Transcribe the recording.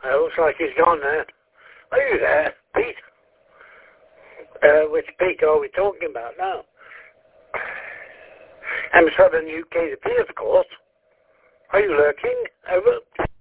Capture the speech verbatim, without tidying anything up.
It looks like he's gone now. Are you there, Pete? Uh, which Pete are we talking about now? I'm southern U K, the Pete, of course. Are you lurking? Over.